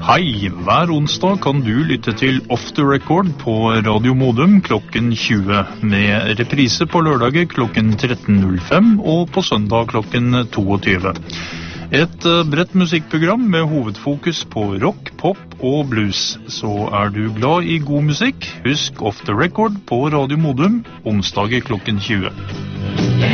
Hei, hver onsdag kan du lytte til Off the Record på Radio Modum klokken 20, med reprise på lørdager klokken 13.05 og på søndag klokken 22. Et bredt musikkprogram med hovedfokus på rock, pop og blues. Så er du glad i god musikk, husk Off the Record på Radio Modum onsdager klokken 20.